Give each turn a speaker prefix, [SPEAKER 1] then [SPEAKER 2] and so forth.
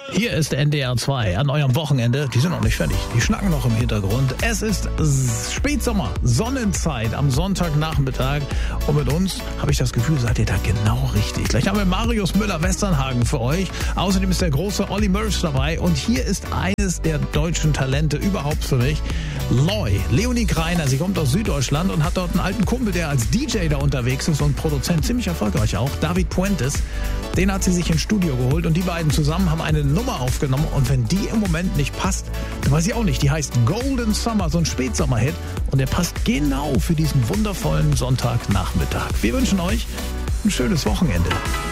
[SPEAKER 1] Hier ist NDR 2 an eurem Wochenende. Die sind noch nicht fertig. Die schnacken noch im Hintergrund. Es ist Spätsommer, Sonnenzeit am Sonntagnachmittag. Und mit uns, habe ich das Gefühl, seid ihr da genau richtig. Gleich haben wir Marius Müller-Westernhagen für euch. Außerdem ist der große Olli Mörsch dabei. Und hier ist eines der deutschen Talente überhaupt für mich. Loy, Leonie Greiner. Sie kommt aus Süddeutschland und hat dort einen alten Kumpel, der als DJ da unterwegs ist und Produzent, ziemlich erfolgreich auch. David Puentes. Den hat sie sich ins Studio geholt und die beiden zusammen haben eine Nummer aufgenommen. Und wenn die im Moment nicht passt, dann weiß ich auch nicht. Die heißt Golden Summer, so ein Spätsommerhit. Und der passt genau für diesen wundervollen Sonntagnachmittag. Wir wünschen euch ein schönes Wochenende.